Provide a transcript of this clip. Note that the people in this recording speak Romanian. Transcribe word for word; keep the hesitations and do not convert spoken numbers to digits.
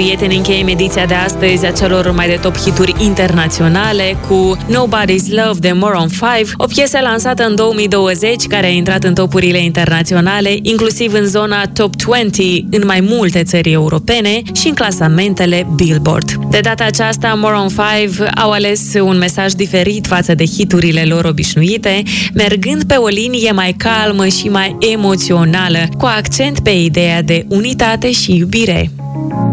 Prieteni, încheiem ediția de astăzi a celor mai de top hituri internaționale cu Nobody's Love de Maroon cinci, o piesă lansată în două mii douăzeci care a intrat în topurile internaționale, inclusiv în zona top douăzeci în mai multe țări europene și în clasamentele Billboard. De data aceasta, Maroon cinci au ales un mesaj diferit față de hiturile lor obișnuite, mergând pe o linie mai calmă și mai emoțională, cu accent pe ideea de unitate și iubire.